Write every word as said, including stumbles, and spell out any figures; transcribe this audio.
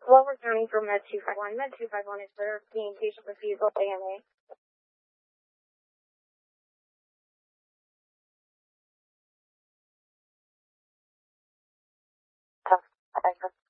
Well, we're counting for Med two five one. Med two five one is their being patient refusal A M A. Oh, I think